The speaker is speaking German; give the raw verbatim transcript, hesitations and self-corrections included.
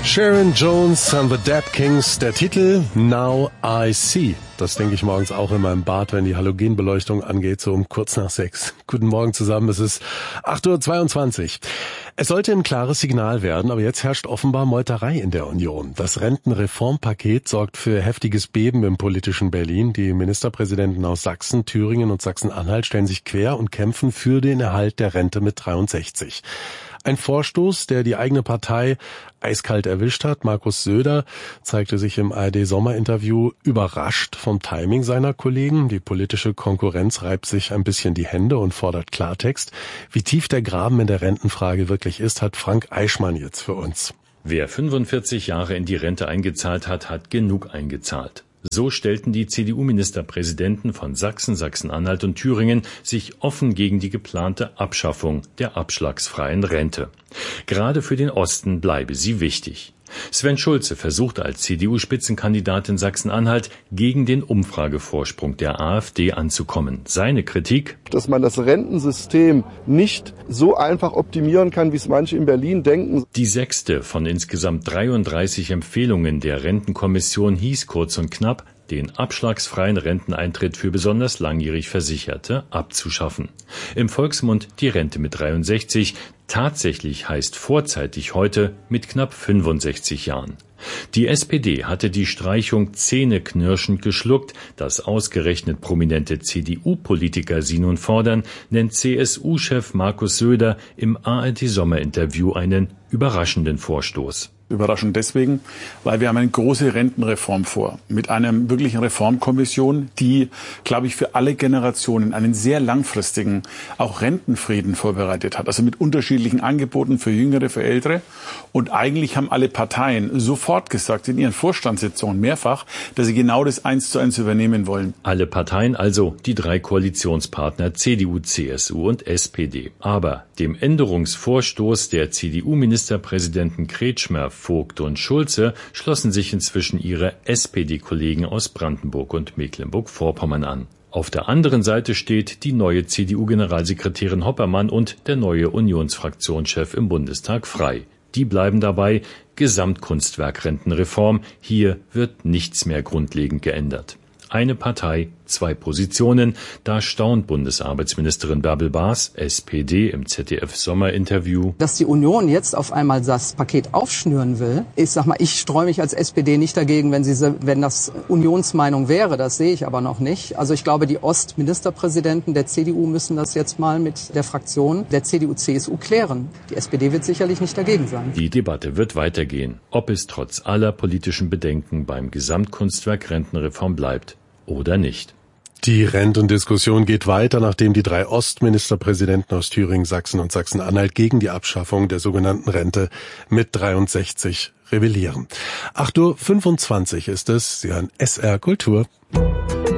Sharon Jones and the Dap Kings, der Titel Now I See. Das denke ich morgens auch in meinem Bad, wenn die Halogenbeleuchtung angeht, so um kurz nach sechs. Guten Morgen zusammen, es ist acht Uhr zweiundzwanzig. Es sollte ein klares Signal werden, aber jetzt herrscht offenbar Meuterei in der Union. Das Rentenreformpaket sorgt für heftiges Beben im politischen Berlin. Die Ministerpräsidenten aus Sachsen, Thüringen und Sachsen-Anhalt stellen sich quer und kämpfen für den Erhalt der Rente mit dreiundsechzig. Ein Vorstoß, der die eigene Partei eiskalt erwischt hat. Markus Söder zeigte sich im A R D-Sommerinterview überrascht vom Timing seiner Kollegen. Die politische Konkurrenz reibt sich ein bisschen die Hände und fordert Klartext. Wie tief der Graben in der Rentenfrage wirklich ist, hat Frank Eichmann jetzt für uns. Wer fünfundvierzig Jahre in die Rente eingezahlt hat, hat genug eingezahlt. So stellten die C D U-Ministerpräsidenten von Sachsen, Sachsen-Anhalt und Thüringen sich offen gegen die geplante Abschaffung der abschlagsfreien Rente. Gerade für den Osten bleibe sie wichtig. Sven Schulze versuchte als C D U-Spitzenkandidat in Sachsen-Anhalt gegen den Umfragevorsprung der AfD anzukommen. Seine Kritik: Dass man das Rentensystem nicht so einfach optimieren kann, wie es manche in Berlin denken. Die sechste von insgesamt dreiunddreißig Empfehlungen der Rentenkommission hieß kurz und knapp, den abschlagsfreien Renteneintritt für besonders langjährig Versicherte abzuschaffen. Im Volksmund die Rente mit dreiundsechzig, tatsächlich heißt vorzeitig heute mit knapp fünfundsechzig Jahren. Die S P D hatte die Streichung zähneknirschend geschluckt. Dass ausgerechnet prominente C D U-Politiker sie nun fordern, nennt C S U-Chef Markus Söder im A R D-Sommerinterview einen überraschenden Vorstoß. Überraschend deswegen, weil wir haben eine große Rentenreform vor, mit einer wirklichen Reformkommission, die, glaube ich, für alle Generationen einen sehr langfristigen, auch Rentenfrieden vorbereitet hat. Also mit unterschiedlichen Angeboten für Jüngere, für Ältere. Und eigentlich haben alle Parteien sofort gesagt, in ihren Vorstandssitzungen mehrfach, dass sie genau das eins zu eins übernehmen wollen. Alle Parteien, also die drei Koalitionspartner C D U, C S U und S P D. Aber dem Änderungsvorstoß der C D U-Ministerpräsidenten Kretschmer, Vogt und Schulze schlossen sich inzwischen ihre S P D-Kollegen aus Brandenburg und Mecklenburg-Vorpommern an. Auf der anderen Seite steht die neue C D U-Generalsekretärin Hoppermann und der neue Unionsfraktionschef im Bundestag Frey. Die bleiben dabei: Gesamtkunstwerkrentenreform. Hier wird nichts mehr grundlegend geändert. Eine Partei, zwei Positionen. Da staunt Bundesarbeitsministerin Bärbel Baas, S P D, im Z D F-Sommerinterview. Dass die Union jetzt auf einmal das Paket aufschnüren will, ich sag mal, ich streue mich als S P D nicht dagegen, wenn sie, wenn das Unionsmeinung wäre. Das sehe ich aber noch nicht. Also ich glaube, die Ostministerpräsidenten der C D U müssen das jetzt mal mit der Fraktion der C D U, C S U klären. Die S P D wird sicherlich nicht dagegen sein. Die Debatte wird weitergehen, ob es trotz aller politischen Bedenken beim Gesamtkunstwerk Rentenreform bleibt oder nicht. Die Rentendiskussion geht weiter, nachdem die drei Ostministerpräsidenten aus Thüringen, Sachsen und Sachsen-Anhalt gegen die Abschaffung der sogenannten Rente mit dreiundsechzig rebellieren. acht Uhr fünfundzwanzig ist es. Sie hören S R Kultur.